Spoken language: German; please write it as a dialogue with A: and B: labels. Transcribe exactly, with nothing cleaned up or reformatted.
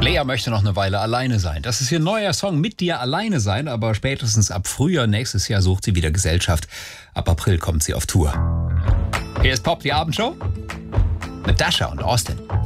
A: Lea möchte noch eine Weile alleine sein. Das ist ihr neuer Song, Mit dir alleine sein, aber spätestens ab Frühjahr nächstes Jahr sucht sie wieder Gesellschaft. Ab April kommt sie auf Tour. Hier ist Pop, die Abendshow mit Dasha und Austin.